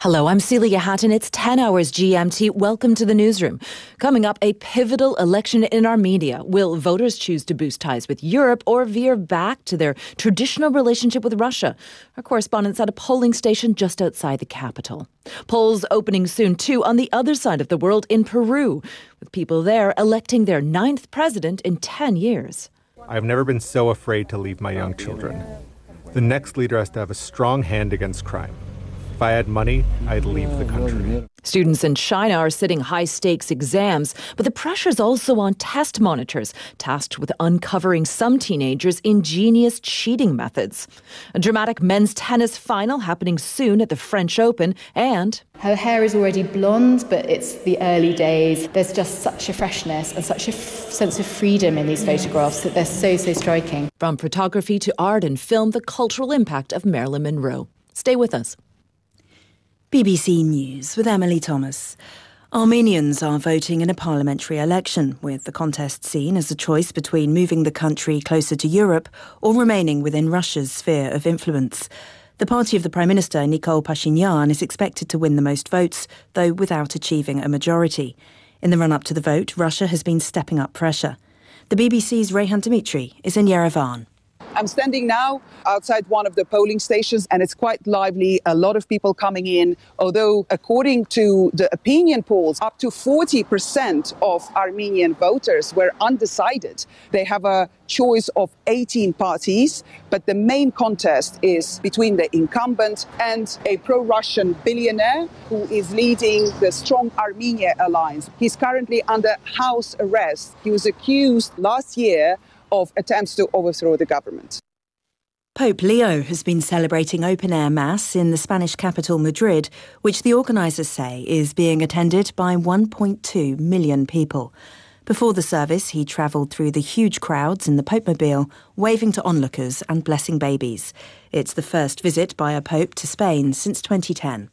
Hello, I'm Celia Hatton. It's 10 hours GMT. Welcome to the newsroom. Coming up, a pivotal election in Armenia. Will voters choose to boost ties with Europe or veer back to their traditional relationship with Russia? Our correspondent's at a polling station just outside the capital. Polls opening soon, too, on the other side of the world in Peru, with people there electing their 9th president in 10 years. I've never been so afraid to leave my young children. The next leader has to have a strong hand against crime. If I had money, I'd leave the country. Students in China are sitting high-stakes exams, but the pressure's also on test monitors, tasked with uncovering some teenagers' ingenious cheating methods. A dramatic men's tennis final happening soon at the French Open, and her hair is already blonde, but it's the early days. There's just such a freshness and such a sense of freedom in these photographs that they're so striking. From photography to art and film, the cultural impact of Marilyn Monroe. Stay with us. BBC News with Emily Thomas. Armenians are voting in a parliamentary election, with the contest seen as a choice between moving the country closer to Europe or remaining within Russia's sphere of influence. The party of the Prime Minister, Nikol Pashinyan, is expected to win the most votes, though without achieving a majority. In the run-up to the vote, Russia has been stepping up pressure. The BBC's Rehan Dimitri is in Yerevan. I'm standing now outside one of the polling stations, and it's quite lively. A lot of people coming in, although according to the opinion polls, up to 40% of Armenian voters were undecided. They have a choice of 18 parties, but the main contest is between the incumbent and a pro-Russian billionaire who is leading the Strong Armenia Alliance. He's currently under house arrest. He was accused last year of attempts to overthrow the government. Pope Leo has been celebrating open-air mass in the Spanish capital Madrid, which the organisers say is being attended by 1.2 million people. Before the service, he travelled through the huge crowds in the Popemobile, waving to onlookers and blessing babies. It's the first visit by a pope to Spain since 2010.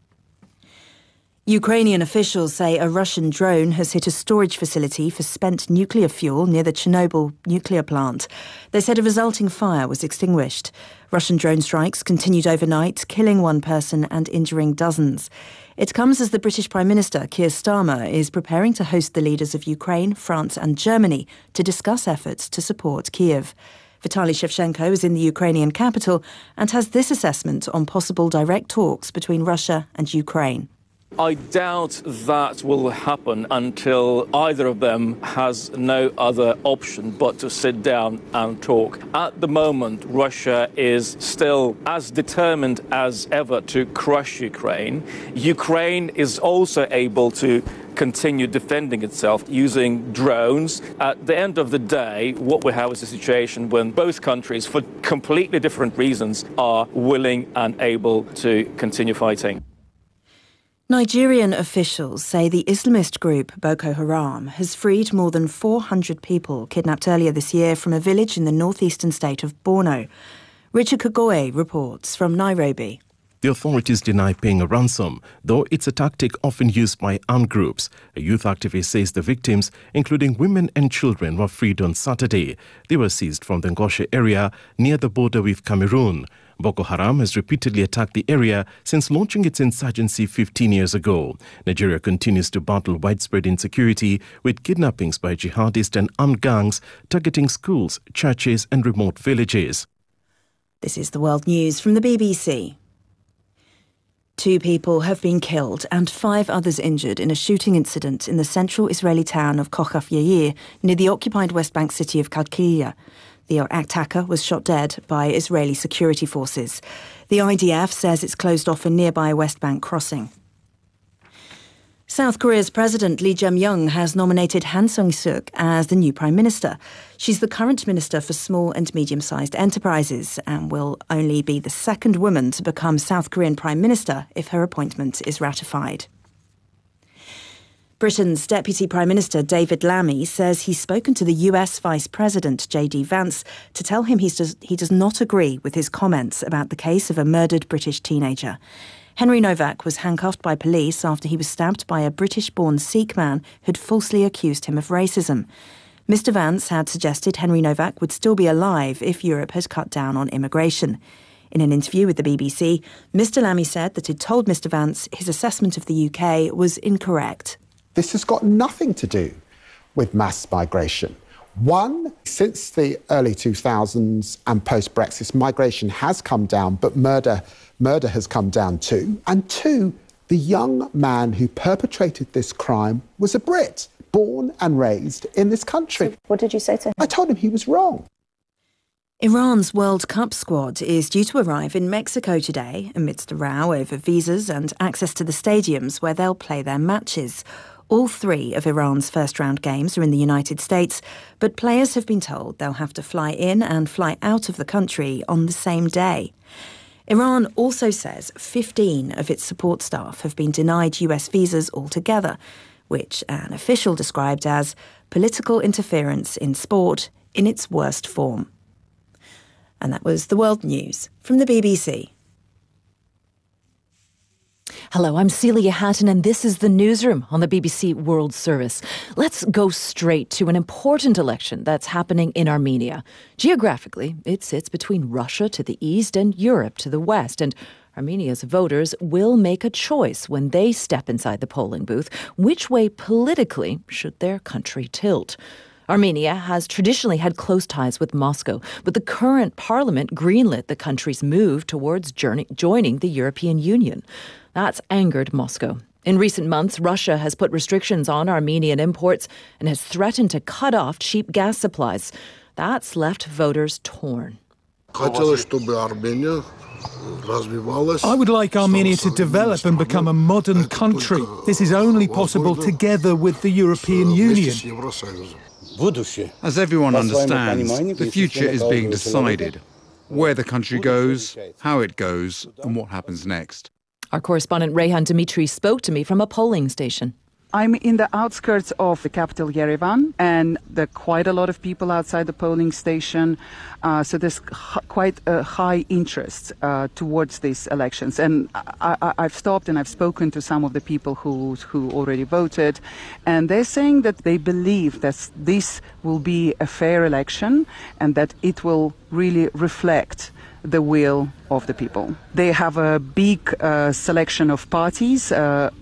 Ukrainian officials say a Russian drone has hit a storage facility for spent nuclear fuel near the Chernobyl nuclear plant. They said a resulting fire was extinguished. Russian drone strikes continued overnight, killing one person and injuring dozens. It comes as the British Prime Minister, Keir Starmer, is preparing to host the leaders of Ukraine, France and Germany to discuss efforts to support Kiev. Vitaly Shevchenko is in the Ukrainian capital and has this assessment on possible direct talks between Russia and Ukraine. I doubt that will happen until either of them has no other option but to sit down and talk. At the moment, Russia is still as determined as ever to crush Ukraine. Ukraine is also able to continue defending itself using drones. At the end of the day, what we have is a situation when both countries, for completely different reasons, are willing and able to continue fighting. Nigerian officials say the Islamist group Boko Haram has freed more than 400 people kidnapped earlier this year from a village in the northeastern state of Borno. Richard Kagoe reports from Nairobi. The authorities deny paying a ransom, though it's a tactic often used by armed groups. A youth activist says the victims, including women and children, were freed on Saturday. They were seized from the Ngosha area near the border with Cameroon. Boko Haram has repeatedly attacked the area since launching its insurgency 15 years ago. Nigeria continues to battle widespread insecurity with kidnappings by jihadists and armed gangs targeting schools, churches and remote villages. This is the World News from the BBC. 2 people have been killed and 5 others injured in a shooting incident in the central Israeli town of Kochaf Yair near the occupied West Bank city of Kalkilia. The attacker was shot dead by Israeli security forces. The IDF says it's closed off a nearby West Bank crossing. South Korea's President Lee Jae-myung has nominated Han Sung-suk as the new Prime Minister. She's the current Minister for Small and Medium-Sized Enterprises and will only be the second woman to become South Korean Prime Minister if her appointment is ratified. Britain's Deputy Prime Minister David Lammy says he's spoken to the US Vice President J.D. Vance to tell him he does not agree with his comments about the case of a murdered British teenager. Henry Novak was handcuffed by police after he was stabbed by a British-born Sikh man who'd falsely accused him of racism. Mr. Vance had suggested Henry Novak would still be alive if Europe had cut down on immigration. In an interview with the BBC, Mr Lammy said that he'd told Mr Vance his assessment of the UK was incorrect. This has got nothing to do with mass migration. One, since the early 2000s and post-Brexit, migration has come down, but murder has come down too. And two, the young man who perpetrated this crime was a Brit, born and raised in this country. So what did you say to him? I told him he was wrong. Iran's World Cup squad is due to arrive in Mexico today amidst a row over visas and access to the stadiums where they'll play their matches. All three of Iran's first-round games are in the United States, but players have been told they'll have to fly in and fly out of the country on the same day. Iran also says 15 of its support staff have been denied US visas altogether, which an official described as political interference in sport in its worst form. And that was the World News from the BBC. Hello, I'm Celia Hatton, and this is the Newsroom on the BBC World Service. Let's go straight to an important election that's happening in Armenia. Geographically, it sits between Russia to the east and Europe to the west, and Armenia's voters will make a choice when they step inside the polling booth. Which way politically should their country tilt? Armenia has traditionally had close ties with Moscow, but the current parliament greenlit the country's move towards joining the European Union. That's angered Moscow. In recent months, Russia has put restrictions on Armenian imports and has threatened to cut off cheap gas supplies. That's left voters torn. I would like Armenia to develop and become a modern country. This is only possible together with the European Union. As everyone understands, the future is being decided. Where the country goes, how it goes, and what happens next. Our correspondent Reyhan Dimitri spoke to me from a polling station. I'm in the outskirts of the capital, Yerevan, and there are quite a lot of people outside the polling station. So there's quite a high interest towards these elections. And I've stopped and I've spoken to some of the people who already voted, and they're saying that they believe that this will be a fair election and that it will really reflect the will of the people. They have a big selection of parties,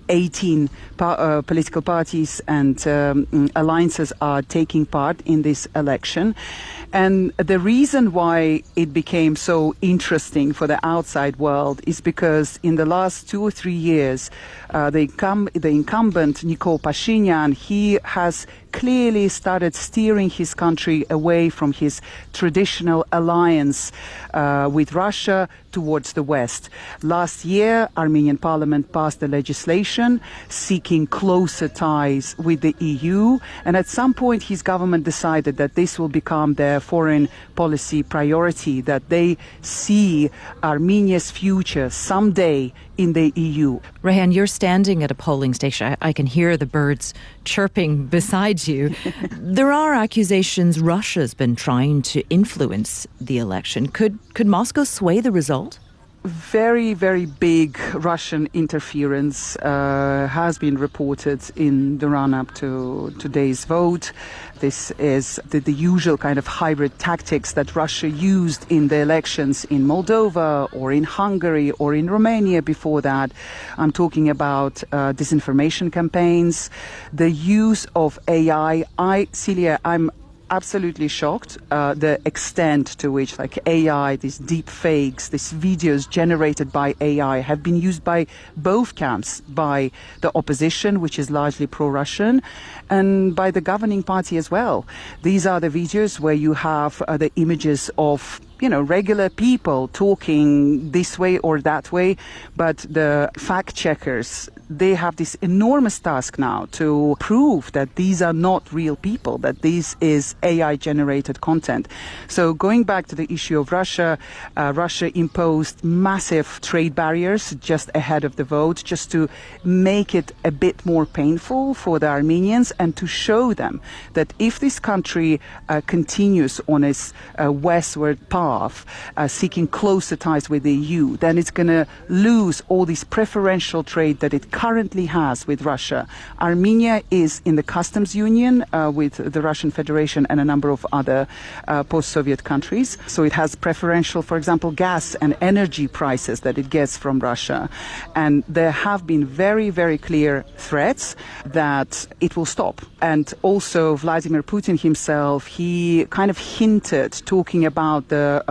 18 political parties and alliances are taking part in this election. And the reason why it became so interesting for the outside world is because in the last 2 or 3 years, the incumbent Nikol Pashinyan, he has clearly started steering his country away from his traditional alliance with Russia towards the West. Last year, Armenian parliament passed a legislation seeking closer ties with the EU, and at some point his government decided that this will become their foreign policy priority, that they see Armenia's future someday in the EU. Reyhan, you're standing at a polling station. I can hear the birds chirping beside you. There are accusations Russia's been trying to influence the election. Could Moscow sway the result? Very, very big Russian interference has been reported in the run-up to today's vote. This is the usual kind of hybrid tactics that Russia used in the elections in Moldova or in Hungary or in Romania before that. I'm talking about disinformation campaigns, the use of AI. Celia, I'm absolutely shocked the extent to which AI, these deep fakes, these videos generated by AI have been used by both camps, by the opposition, which is largely pro-Russian, and by the governing party as well. These are the videos where you have the images of regular people talking this way or that way, but the fact checkers, they have this enormous task now to prove that these are not real people, that this is AI-generated content. So going back to the issue of Russia, Russia imposed massive trade barriers just ahead of the vote, just to make it a bit more painful for the Armenians and to show them that if this country continues on its westward path, path, seeking closer ties with the EU, then it's going to lose all this preferential trade that it currently has with Russia. Armenia is in the customs union with the Russian Federation and a number of other post-Soviet countries. So it has preferential, for example, gas and energy prices that it gets from Russia. And there have been very, very clear threats that it will stop. And also Vladimir Putin himself, he kind of hinted, talking about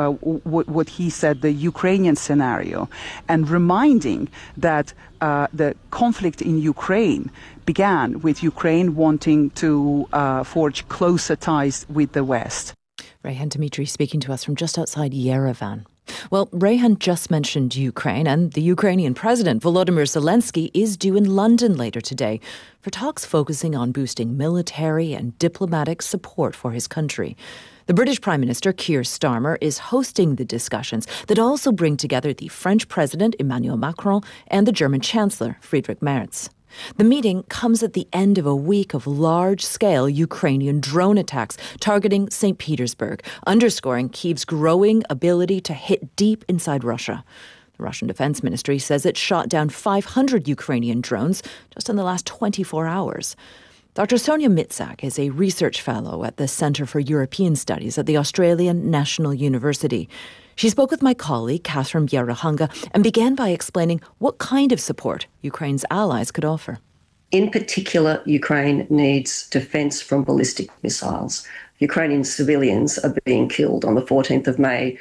what he said, the Ukrainian scenario, and reminding that the conflict in Ukraine began with Ukraine wanting to forge closer ties with the West. Rayhan Dmitry speaking to us from just outside Yerevan. Well, Rayhan just mentioned Ukraine, and the Ukrainian President Volodymyr Zelensky is due in London later today for talks focusing on boosting military and diplomatic support for his country. The British Prime Minister Keir Starmer is hosting the discussions that also bring together the French President Emmanuel Macron and the German Chancellor Friedrich Merz. The meeting comes at the end of a week of large-scale Ukrainian drone attacks targeting St. Petersburg, underscoring Kyiv's growing ability to hit deep inside Russia. The Russian Defense Ministry says it shot down 500 Ukrainian drones just in the last 24 hours. Dr. Sonia Mitsak is a research fellow at the Centre for European Studies at the Australian National University. She spoke with my colleague, Catherine Bierahanga, and began by explaining what kind of support Ukraine's allies could offer. In particular, Ukraine needs defence from ballistic missiles. Ukrainian civilians are being killed. On the 14th of May,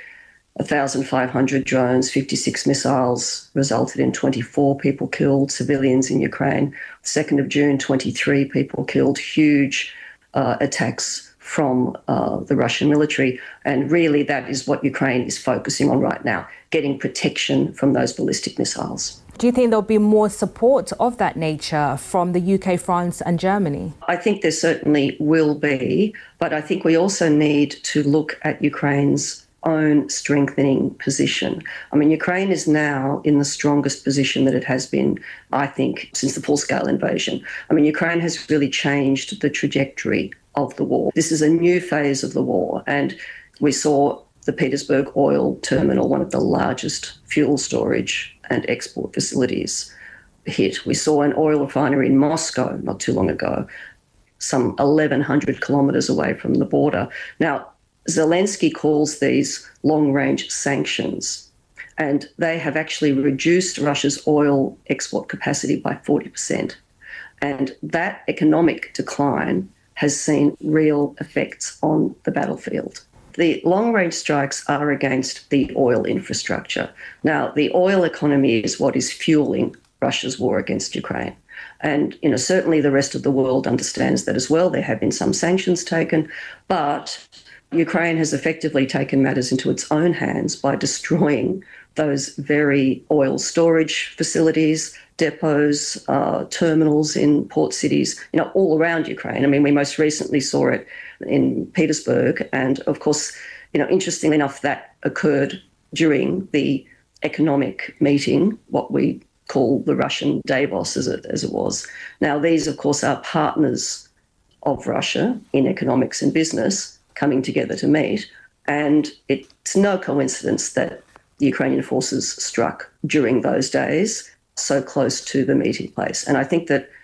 1,500 drones, 56 missiles resulted in 24 people killed, civilians in Ukraine. 2nd of June, 23 people killed, huge attacks from the Russian military. And really that is what Ukraine is focusing on right now, getting protection from those ballistic missiles. Do you think there'll be more support of that nature from the UK, France and Germany? I think there certainly will be, but I think we also need to look at Ukraine's own strengthening position. I mean, Ukraine is now in the strongest position that it has been, I think, since the full-scale invasion. I mean, Ukraine has really changed the trajectory of the war. This is a new phase of the war, and we saw the Petersburg oil terminal, one of the largest fuel storage and export facilities, hit. We saw an oil refinery in Moscow not too long ago, some 1,100 kilometres away from the border. Now, Zelensky calls these long-range sanctions, and they have actually reduced Russia's oil export capacity by 40%. And that economic decline has seen real effects on the battlefield. The long-range strikes are against the oil infrastructure. Now, the oil economy is what is fueling Russia's war against Ukraine. And, certainly the rest of the world understands that as well. There have been some sanctions taken, but Ukraine has effectively taken matters into its own hands by destroying those very oil storage facilities, depots, terminals in port cities, all around Ukraine. I mean, we most recently saw it in Petersburg. And of course, interestingly enough, that occurred during the economic meeting, what we call the Russian Davos as it was. Now, these, of course, are partners of Russia in economics and business coming together to meet. And it's no coincidence that the Ukrainian forces struck during those days so close to the meeting place. And I think that